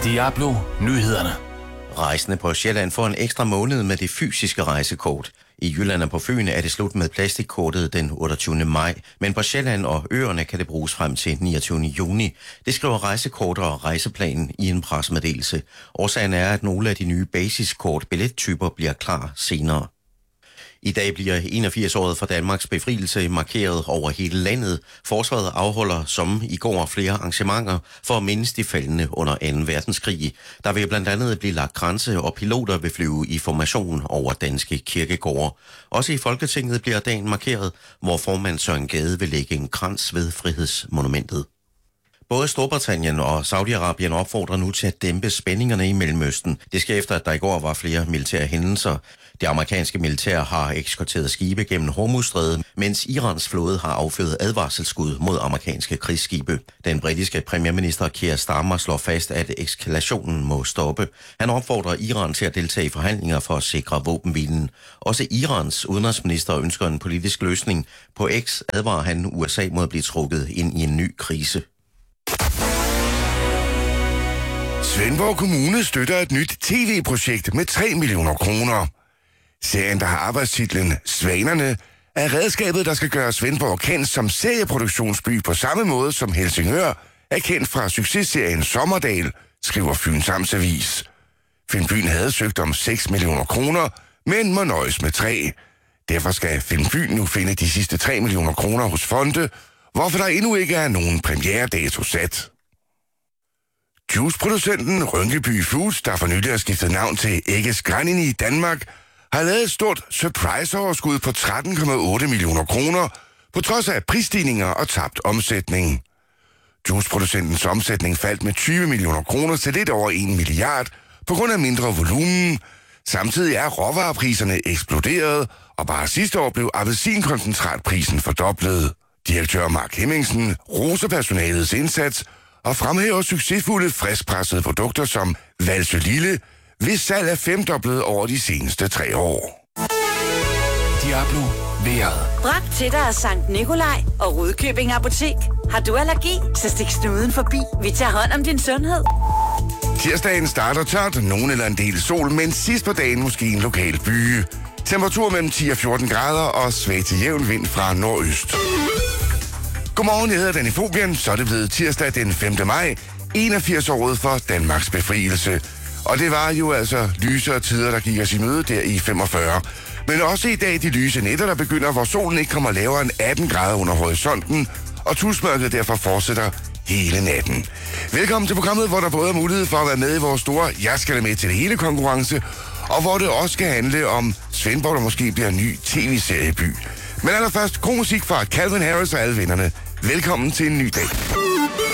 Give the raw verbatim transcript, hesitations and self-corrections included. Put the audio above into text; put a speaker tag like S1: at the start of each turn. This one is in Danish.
S1: Diablo Nyhederne.
S2: Rejsende på Sjælland får en ekstra måned med det fysiske rejsekort. I Jylland og på Fyn er det slut med plastikkortet den otteogtyvende maj, men på Sjælland og øerne kan det bruges frem til niogtyvende juni. Det skriver Rejsekort og Rejseplanen i en pressemeddelelse. Årsagen er, at nogle af de nye basiskort billettyper bliver klar senere. I dag bliver enogfirs-året for Danmarks befrielse markeret over hele landet. Forsvaret afholder som i går flere arrangementer for at mindes de faldne under anden verdenskrig. Der vil blandt andet blive lagt kranse, og piloter vil flyve i formation over danske kirkegårde. Også i Folketinget bliver dagen markeret, hvor formand Søren Gade vil lægge en krans ved Frihedsmonumentet. Både Storbritannien og Saudi-Arabien opfordrer nu til at dæmpe spændingerne i Mellemøsten. Det sker efter, at der i går var flere militære hændelser. Det amerikanske militær har eskorteret skibe gennem Hormuzstrædet, mens Irans flåde har affyret advarselsskud mod amerikanske krigsskibe. Den britiske premierminister Keir Starmer slår fast, at eskalationen må stoppe. Han opfordrer Iran til at deltage i forhandlinger for at sikre våbenhvilen. Også Irans udenrigsminister ønsker en politisk løsning. På X advarer han U S A mod at blive trukket ind i en ny krise.
S3: Svendborg Kommune støtter et nyt tv-projekt med tre millioner kroner. Serien, der har arbejdstitlen Svanerne, er redskabet, der skal gøre Svendborg kendt som serieproduktionsby på samme måde som Helsingør er kendt fra successerien Sommerdal, skriver Fyns Amtsavis. Filmbyen havde søgt om seks millioner kroner, men må nøjes med tre. Derfor skal Filmbyen nu finde de sidste tre millioner kroner hos fonde, hvorfor der endnu ikke er nogen premieredato sat. Juiceproducenten Rynkeby Foods, der for nylig har skiftet navn til Egges Granini i Danmark, har lavet et stort surprise-overskud på tretten komma otte millioner kroner, på trods af prisstigninger og tabt omsætning. Juiceproducentens omsætning faldt med tyve millioner kroner til lidt over en milliard på grund af mindre volumen. Samtidig er råvarepriserne eksploderet, og bare sidste år blev appelsinkoncentratprisen fordoblet. Direktør Mark Hemmingsen roser personalets indsats og fremhæver succesfulde friskpressede produkter som Valsø Lille, hvis salg er femdoblet over de seneste tre år.
S1: Diablo vejret.
S4: Bragt til dig af Sankt Nikolaj og Rudkøbing Apotek. Har du allergi, så stik snuden forbi. Vi tager hånd om din sundhed.
S3: Tirsdagen starter tørt, nogen eller en del sol, men sidst på dagen måske en lokal byge. Temperatur mellem ti og fjorten grader og svag til jævn vind fra nordøst. Godmorgen, jeg hedder Danny Fogien, så er det blevet tirsdag den femte maj, enogfirs-året for Danmarks befrielse. Og det var jo altså lysere tider, der gik os i møde der i femogfyrre. Men også i dag de lyse nætter, der begynder, hvor solen ikke kommer lavere end atten grader under horisonten, og tusmørket derfor fortsætter hele natten. Velkommen til programmet, hvor der både er mulighed for at være med i vores store Jeg skal da med til det hele konkurrence, og hvor det også skal handle om Svendborg, der måske bliver en ny tv-serieby. Men allerførst god musik fra Calvin Harris og alle vennerne. Velkommen til en ny dag.